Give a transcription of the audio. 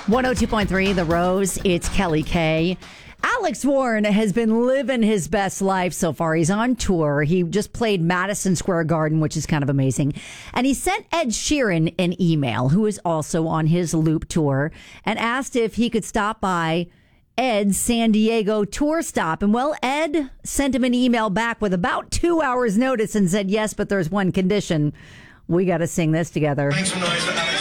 102.3 The Rose, it's Kelly K. Alex Warren has been living his best life so far. He's on tour. He just played Madison Square Garden, which is kind of amazing. And he sent Ed Sheeran an email, who is also on his Loop tour, and asked if he could stop by Ed's San Diego tour stop. And well, Ed sent him an email back with about 2 hours notice and said, yes, but there's one condition. We got to sing this together. Make some noise for Alex.